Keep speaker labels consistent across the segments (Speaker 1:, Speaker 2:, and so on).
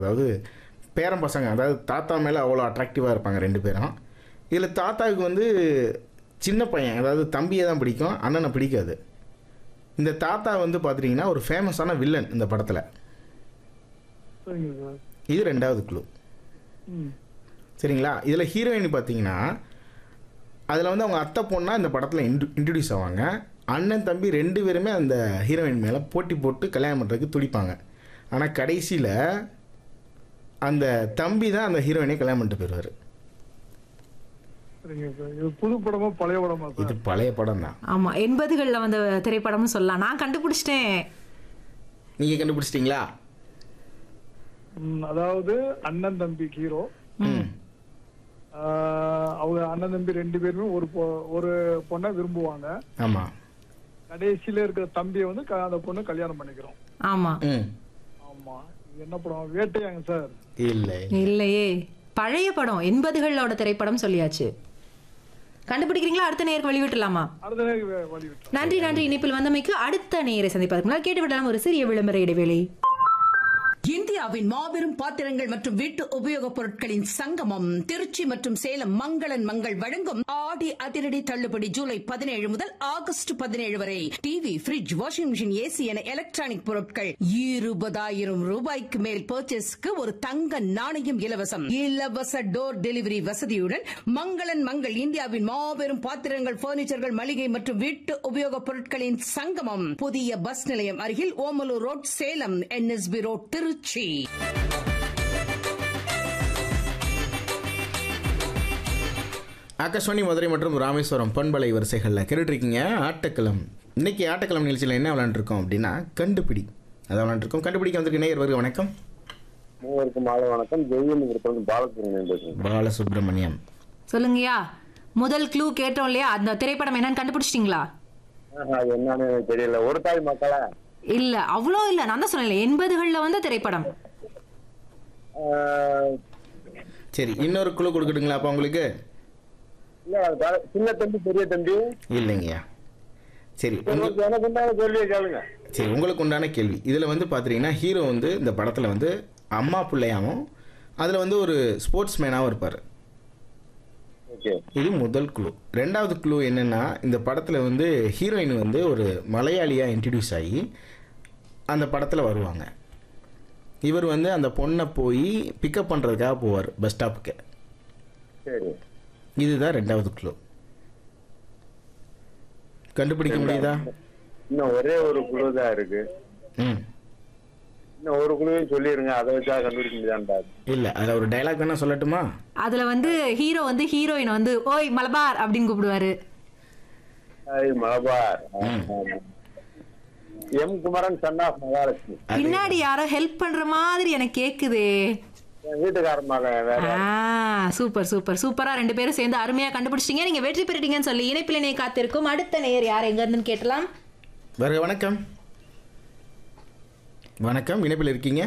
Speaker 1: அதாவது பேரன் பசங்க, அதாவது தாத்தா மேலே அவ்வளோ அட்ராக்டிவாக இருப்பாங்க 2 பேரும். இதில் தாத்தாவுக்கு வந்து சின்ன பையன், அதாவது தம்பியை தான் பிடிக்கும், அண்ணனை பிடிக்காது. இந்த தாத்தா வந்து பார்த்துட்டிங்கன்னா ஒரு ஃபேமஸான வில்லன் இந்த படத்தில்.
Speaker 2: சரிங்க சார்.
Speaker 1: இது 2வது க்ளூ. சரிங்களா? இதில் ஹீரோயின் பார்த்தீங்கன்னா அதில் வந்து அவங்க அத்தை பொண்ணாக இந்த படத்தில் இன்ட்ரடியூஸ் ஆவாங்க. அண்ணன் தம்பி 2 பேருமே அந்த ஹீரோயின் மேலே போட்டி போட்டு கல்யாணம் பண்ணுறதுக்கு துடிப்பாங்க. ஆனால் கடைசியில் அந்த தம்பி தான் அந்த ஹீரோயினை கல்யாணம் பண்ணிட்டு போயிடுவார்.
Speaker 2: சரிங்க சார். இது புது படமா பழைய படமா சார்?
Speaker 1: இது பழைய படம் தான்.
Speaker 3: ஆமா, 80களில் வந்த திரைப்படம்னு சொல்லலாம். நான் கண்டுபிடிச்சிட்டேன்.
Speaker 1: நீங்கள் கண்டுபிடிச்சிட்டிங்களா?
Speaker 2: அதாவது அண்ணன் தம்பி ஹீரோ. அவங்க அண்ணன் தம்பி 2 பேருமே ஒரு பொண்ணை விரும்புவாங்க.
Speaker 1: ஆமா.
Speaker 2: கடைசியில இருக்கிற தம்பியை வந்து அந்த பொண்ணு கல்யாணம் பண்ணிக்கிறோம்.
Speaker 3: ஆமா.
Speaker 2: ஆமா. இது என்ன படம்? வேட்டையாங்க சார்?
Speaker 1: இல்லை
Speaker 3: இல்லையே, பழைய படம், 80களோட திரைப்படம் சொல்லியாச்சு. கண்டுபிடிக்கிறீங்களா? அடுத்த நேருக்கு வழிவிட்டுலாமா?
Speaker 2: அடுத்த நேரம் வழிவிட்டு.
Speaker 3: நன்றி நன்றி. இணைப்பில் வந்தமைக்கு. அடுத்த நேரை சந்திப்பதற்கு முன்னால் கேட்டு விடலாம் ஒரு சிறிய விளம்பர இடைவேளை.
Speaker 4: இந்தியாவின் மாபெரும் பாத்திரங்கள் மற்றும் வீட்டு உபயோகப் பொருட்களின் சங்கமம் திருச்சி மற்றும் சேலம் மங்களன் மங்கள் வழங்கும் ஆடி அதிரடி தள்ளுபடி ஜூலை 17 முதல் ஆகஸ்ட் 17 வரை. TV, bridge, washing machine, AC என எலக்ட்ரானிக் பொருட்கள் 20,000 ரூபாய்க்கு மேல் பர்ச்சேஸ்க்கு ஒரு தங்க நாணயம் இலவசம். இலவச டோர் டெலிவரி வசதியுடன் மங்களன் மங்கள் இந்தியாவின் மாபெரும் பாத்திரங்கள், பர்னிச்சர்கள், மளிகை மற்றும் வீட்டு உபயோகப் பொருட்களின் சங்கமம். புதிய பஸ் நிலையம் அருகில் Omalur road, Salem. NSB road, Trichy.
Speaker 1: Akashvani Madurai மற்றும் ராமேஸ்வரம் பண்பலை வரிசைகளில் கேட்டுருக்கீங்க ஆட்டக்களம். இன்னைக்கு ஆட்டக்களம் நிகழ்ச்சியில் என்ன விளையாண்டுருக்கோம் அப்படின்னா கண்டுபிடி. அதை விளையாண்டுருக்கோம். கண்டுபிடிக்க வந்திருக்க நேயர் வருக. வணக்கம்.
Speaker 5: மூவருக்கும் மாலை வணக்கம். பாலசுப்ரமணியம்.
Speaker 1: பாலசுப்ரமணியம்
Speaker 3: சொல்லுங்கய்யா. முதல் க்ளூ கேட்டோம் இல்லையா, அந்த திரைப்படம் என்னன்னு கண்டுபிடிச்சிட்டீங்களா?
Speaker 5: என்னன்னு தெரியல. ஒரு தாய் மக்களா?
Speaker 3: இல்ல, அவ்வளோ இல்ல. நான் தான் சொன்னேன் 80களில் வந்த திரைப்படம்.
Speaker 1: சரி, இன்னொரு குழு கொடுக்கட்டுங்களா அப்போ உங்களுக்கு?
Speaker 5: இல்ல, சின்ன தம்பி பெரிய தம்பி
Speaker 1: இல்லைங்கய்யா. சரி,
Speaker 5: எனக்கு உண்டான கேள்வியை கேளுங்க.
Speaker 1: சரி, உங்களுக்கு உண்டான கேள்வி. இதில் வந்து பார்த்தீங்கன்னா ஹீரோ வந்து இந்த படத்தில் வந்து அம்மா பிள்ளையாகவும் அதில் வந்து ஒரு ஸ்போர்ட்ஸ் மேனாகவும் இருப்பார். இது முதல் குழு. 2வது குழு என்னென்னா, இந்த படத்தில் வந்து ஹீரோயின் வந்து ஒரு மலையாளியாக இன்ட்ரடியூஸ் ஆகி அந்த படத்தில் வருவாங்க. இவர் வந்து அந்த பொண்ணை போய் பிக்கப் பண்ணுறதுக்காக போவார் பஸ் ஸ்டாப்புக்கு.
Speaker 5: சரி,
Speaker 1: இதுதான் 2வது குழு. கண்டுபிடிக்க முடியுதா?
Speaker 5: இன்னும் ஒரே ஒரு குழு தான் இருக்கு. இன்னும் ஒரு குழுவையும் சொல்லிருங்க, அதை வச்சா கண்டுபிடிக்க முடியாண்டா? இல்ல,
Speaker 1: அதில் ஒரு டைலாக் வேணா சொல்லட்டுமா?
Speaker 3: அதுல வந்து ஹீரோ வந்து ஹீரோயின் வந்து ஓய் மலபார் அப்படின்னு கூப்பிடுவாரு.
Speaker 5: Malabar. M Kumaran son of Mahalakshmi.
Speaker 3: பின்னாடி யாரோ ஹெல்ப் பண்ற மாதிரி எனக்கு கேக்குது.
Speaker 5: வீட்டுக்காரமாக.
Speaker 3: சூப்பர் சூப்பர் சூப்பரா 2 பேரும் சேர்ந்து அருமையா கண்டுபிடிச்சிட்டீங்க. நீங்க வெற்றி பெற்றிட்டீங்கன்னு சொல்லி இணைப்பிலே காத்திருக்கும் அடுத்த நேயர் யார் எங்க இருந்துன்னு கேட்டலாம்.
Speaker 1: வருக. வணக்கம். வணக்கம், இணைப்பில் இருக்கீங்க.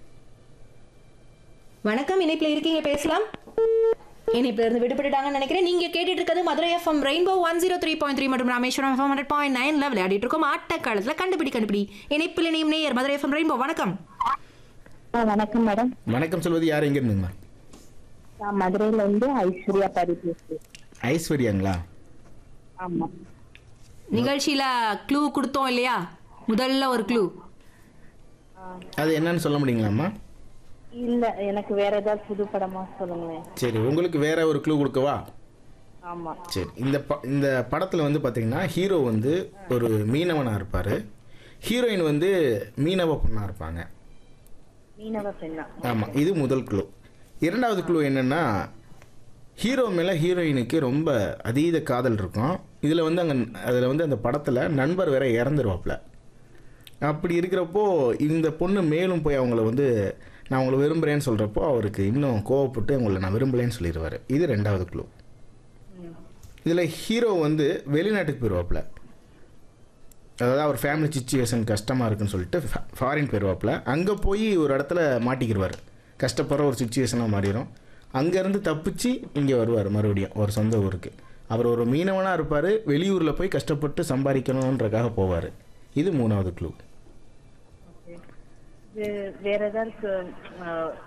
Speaker 3: வணக்கம், இணைப்பில் இருக்கீங்க, பேசலாம். இணைப்பில் இருந்து விடுபட்டுட்டாங்கன்னு நினைக்கிறேன். நீங்க கேட்டுட்டு இருக்கிறது மதுரை FM ரெயின்போ 103.3 மற்றும் ராமேஸ்வரம் FM 100.9 விளையாடிட்டு இருக்கோம் ஆட்டக்காலத்துல கண்டுபிடி. இணைப்பில் இணையும் நேயர் மதுரை FM ரெயின்போ. வணக்கம்.
Speaker 6: வணக்கம் மேடம்.
Speaker 1: வணக்கம். சொல்வது யார், எங்க இருந்துங்க?
Speaker 6: நான் மதுரையில இருந்து ஐஸ்வர்யா பாரி பேசுறேன்.
Speaker 1: ஐஸ்வர்யாங்களா?
Speaker 6: ஆமா.
Speaker 3: நிகழ்ச்சியில க்ளூ கொடுத்தோம் இல்லையா, முதல்ல ஒரு க்ளூ.
Speaker 1: அது என்னன்னு சொல்ல முடியுங்களாம்மா?
Speaker 6: இல்ல, எனக்கு வேற ஏதாவது புது படமா சொல்லுங்களேன்.
Speaker 1: சரி, உங்களுக்கு வேற ஒரு க்ளூ கொடுக்கவா?
Speaker 6: ஆமா.
Speaker 1: சரி, இந்த படத்தில் வந்து பார்த்தீங்கன்னா ஹீரோ வந்து ஒரு மீனவனாக இருப்பார். ஹீரோயின் வந்து மீனவ பொண்ணாக இருப்பாங்க.
Speaker 6: மீனவ பெண்ணா?
Speaker 1: ஆமாம், இது முதல் க்ளூ. 2வது க்ளூ என்னென்னா, ஹீரோ மேலே ஹீரோயினுக்கு ரொம்ப அதீத காதல் இருக்கும். அதில் வந்து அந்த படத்தில் நண்பர் வேற இறந்துருவாப்புல. அப்படி இருக்கிறப்போ இந்த பொண்ணு மேலும் போய் அவங்கள வந்து நான் அவங்கள விரும்புகிறேன்னு சொல்கிறப்போ அவருக்கு இன்னும் கோவப்பட்டு அவங்கள நான் விரும்பலேன்னு சொல்லிடுவார். இது 2வது க்ளூ. இதில் ஹீரோ வந்து வெளிநாட்டுக்கு போயிடுவாப்புல. அதாவது அவர் ஃபேமிலி சிச்சுவேஷன் கஷ்டமாக இருக்குன்னு சொல்லிட்டு ஃபாரின் போயிடுவாப்புல. அங்கே போய் ஒரு இடத்துல மாட்டிக்கிடுவார். கஷ்டப்படுற ஒரு சுச்சுவேஷனாக மாறிடும். அங்கேருந்து தப்பிச்சு இங்கே வருவார் மறுபடியும் ஒரு சொந்த ஊருக்கு. அவர் ஒரு மீனவனாக இருப்பார். வெளியூரில் போய் கஷ்டப்பட்டு சம்பாதிக்கணுன்றக்காக போவார். இது 3வது க்ளூ.
Speaker 6: வேற ஏதாவது